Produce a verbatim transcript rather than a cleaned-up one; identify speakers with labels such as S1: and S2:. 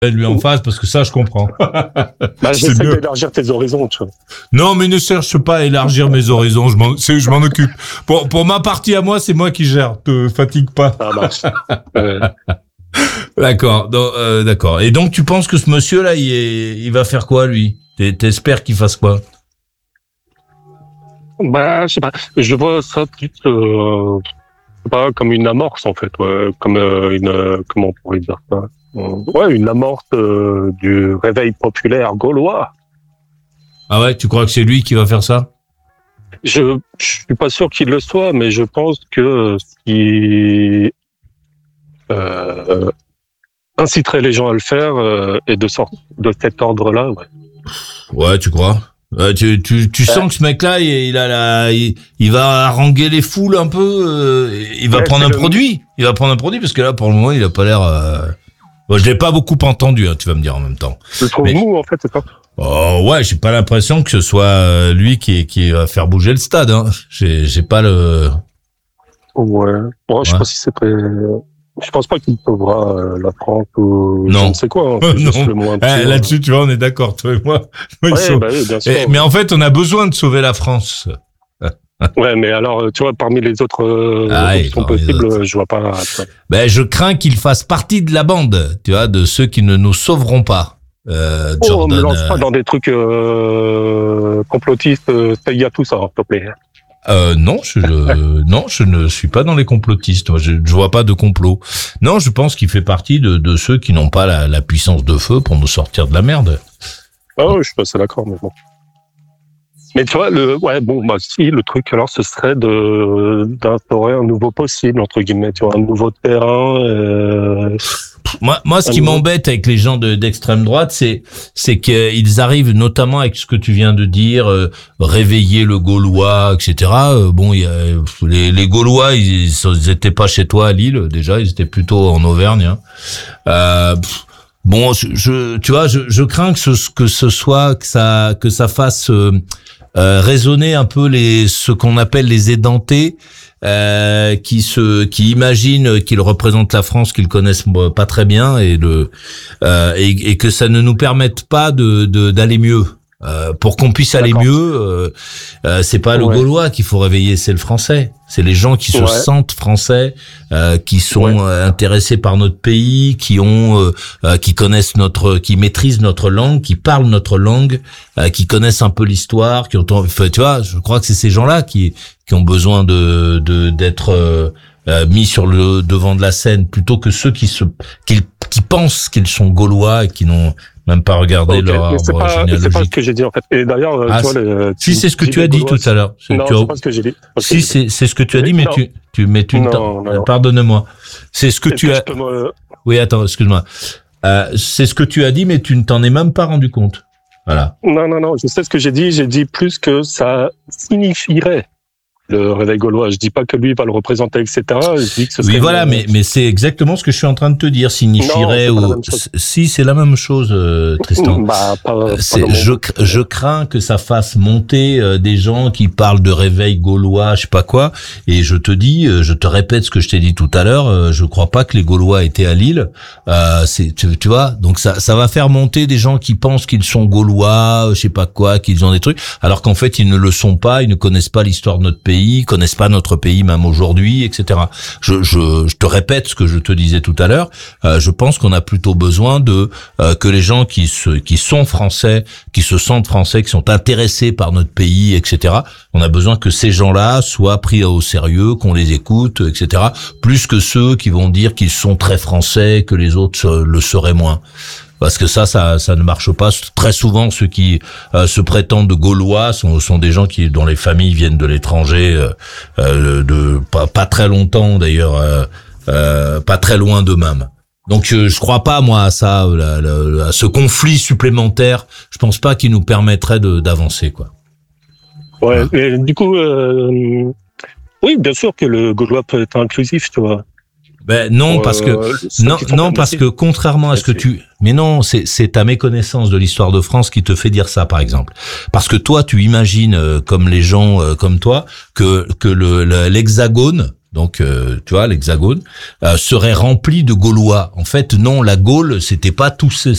S1: lui en face, parce que ça, je comprends.
S2: Bah, j'essaie d'élargir tes horizons, tu vois.
S1: Non, mais ne cherche pas à élargir mes horizons, je m'en, c'est, je m'en occupe. Pour, pour ma partie à moi, c'est moi qui gère, te fatigue pas.
S2: Ça marche. Ouais.
S1: D'accord, donc, euh, d'accord. Et donc, tu penses que ce monsieur-là, il, est, il va faire quoi, lui? T'espères qu'il fasse quoi?
S2: Bah, je sais pas. Je vois ça plus, euh, pas comme une amorce, en fait, ouais. Comme euh, une, euh, comment on pourrait dire ça? Ouais, une amorce euh, du réveil populaire gaulois.
S1: Ah ouais, tu crois que c'est lui qui va faire ça?
S2: Je, je suis pas sûr qu'il le soit, mais je pense que ce qui euh, inciterait les gens à le faire euh, est de sorte de cet ordre-là. Ouais.
S1: Ouais, tu crois? Euh, tu tu, tu sens que ce mec-là, il, il a la, il, il va haranguer les foules un peu. Euh, il va ouais, prendre un le... produit. Il va prendre un produit parce que là, pour le moment, il a pas l'air. Euh... Bon, je l'ai pas beaucoup entendu, hein, tu vas me dire en même temps.
S2: Je le trouve mais... mou, en fait, c'est ça.
S1: Oh ouais, j'ai pas l'impression que ce soit lui qui qui va faire bouger le stade. Hein. J'ai j'ai pas le.
S2: Ouais. Bon, je sais ouais. pas si c'est très. Je pense pas qu'il sauvera euh, la France ou
S1: non.
S2: je ne sais quoi. Hein.
S1: Non. Le moins eh, là-dessus, tu vois, on est d'accord, toi et moi.
S2: Ouais, bah oui, bien sûr.
S1: Et, mais en fait, on a besoin de sauver la France.
S2: Ouais, mais alors, tu vois, parmi les autres euh, ah, options possibles, autres. je vois pas.
S1: Ben, je crains qu'il fasse partie de la bande, tu vois, de ceux qui ne nous sauveront pas. Euh,
S2: oh,
S1: Jordan,
S2: on me lance pas dans des trucs euh, complotistes, euh, il y a tout ça, s'il te plaît.
S1: Euh, non, je, je non, je ne suis pas dans les complotistes. Moi, je, je vois pas de complot. Non, je pense qu'il fait partie de, de ceux qui n'ont pas la, la puissance de feu pour nous sortir de la merde.
S2: Ah oui, je suis pas assez d'accord, mais bon. Mais tu vois, le, ouais, bon, bah, si, le truc, alors, ce serait de, d'instaurer un nouveau possible, entre guillemets, tu vois, un nouveau terrain, euh...
S1: Moi, moi, ce qui nouveau... m'embête avec les gens de, d'extrême droite, c'est, c'est qu'ils arrivent, notamment avec ce que tu viens de dire, euh, réveiller le Gaulois, et cetera. Euh, bon, il y a, les, les Gaulois, ils, ils étaient pas chez toi à Lille, déjà, ils étaient plutôt en Auvergne, hein. Euh, pff, bon, je, je, tu vois, je, je crains que ce, que ce soit, que ça, que ça fasse, euh, Euh, raisonner un peu les ce qu'on appelle les édentés euh, qui se qui imaginent qu'ils représentent la France qu'ils connaissent pas très bien et le euh, et, et que ça ne nous permette pas de, de d'aller mieux. Euh, pour qu'on puisse aller D'accord. mieux, euh, euh, c'est pas ouais. le Gaulois qu'il faut réveiller, c'est le Français. C'est les gens qui se ouais. sentent français, euh, qui sont ouais. euh, intéressés par notre pays, qui ont, euh, euh, qui connaissent notre, qui maîtrisent notre langue, qui parlent notre langue, euh, qui connaissent un peu l'histoire, qui ont, enfin, tu vois, je crois que c'est ces gens-là qui, qui ont besoin de, de d'être euh, euh, mis sur le devant de la scène plutôt que ceux qui se, qui, qui pensent qu'ils sont Gaulois et qui n'ont même pas regardé okay, leur arbre
S2: c'est pas,
S1: généalogique.
S2: C'est pas ce que j'ai dit en fait. Et d'ailleurs,
S1: ah,
S2: tu vois, les,
S1: si c'est ce que tu as dit tout à l'heure.
S2: Non,
S1: tu as...
S2: c'est pas ce que j'ai dit.
S1: Si
S2: que
S1: c'est c'est ce que tu as dit, mais
S2: non.
S1: tu tu mais tu
S2: non, non,
S1: pardonne-moi. C'est ce que
S2: Est-ce
S1: tu
S2: que
S1: as.
S2: me...
S1: Oui, attends, excuse-moi. Euh, c'est ce que tu as dit, mais tu ne t'en es même pas rendu compte. Voilà.
S2: Non, non, non. Je sais ce que j'ai dit. J'ai dit plus que ça signifierait. Le réveil gaulois, je dis pas que lui va le représenter, et cetera. Je dis que ce
S1: oui, voilà, mais mais c'est exactement ce que je suis en train de te dire. Signifierait
S2: non,
S1: ou si c'est la même chose, euh, Tristan.
S2: Bah, pas,
S1: c'est,
S2: pas
S1: je je crains que ça fasse monter euh, des gens qui parlent de réveil gaulois, je sais pas quoi. Et je te dis, euh, je te répète ce que je t'ai dit tout à l'heure. Euh, je crois pas que les Gaulois étaient à Lille. Euh, c'est tu, tu vois, donc ça ça va faire monter des gens qui pensent qu'ils sont Gaulois, je sais pas quoi, qu'ils ont des trucs, alors qu'en fait ils ne le sont pas. Ils ne connaissent pas l'histoire de notre pays. Ils connaissent pas notre pays même aujourd'hui, et cetera. Je, je, je te répète ce que je te disais tout à l'heure. Euh, je pense qu'on a plutôt besoin de euh, que les gens qui se, qui sont français, qui se sentent français, qui sont intéressés par notre pays, et cetera. On a besoin que ces gens-là soient pris au sérieux, qu'on les écoute, et cetera. Plus que ceux qui vont dire qu'ils sont très français, que les autres le seraient moins. Parce que ça, ça, ça ne marche pas. Très souvent, ceux qui euh, se prétendent de Gaulois sont, sont des gens qui, dont les familles viennent de l'étranger, euh, euh, de pas, pas très longtemps d'ailleurs, euh, euh, pas très loin d'eux-mêmes. Donc, euh, je crois pas moi à ça, la, la, à ce conflit supplémentaire. Je pense pas qu'il nous permettrait de, d'avancer, quoi.
S2: Ouais. Mais du coup, euh, oui, bien sûr que le Gaulois peut être inclusif, tu vois.
S1: Ben non, parce que euh, non, non parce que contrairement à ce que tu, mais non, c'est c'est ta méconnaissance de l'histoire de France qui te fait dire ça, par exemple. Parce que toi, tu imagines, euh, comme les gens euh, comme toi, que que le, le l'Hexagone donc euh, tu vois l'Hexagone, euh, serait rempli de Gaulois. En fait, non, la Gaule, c'était pas tous